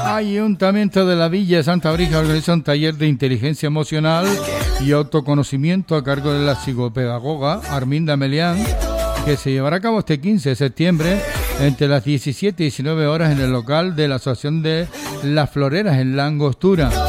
Ayuntamiento de la Villa de Santa Brígida organiza un taller de inteligencia emocional y autoconocimiento a cargo de la psicopedagoga Arminda Melián, que se llevará a cabo este 15 de septiembre entre las 17 y 19 horas en el local de la Asociación de las Floreras en La Angostura.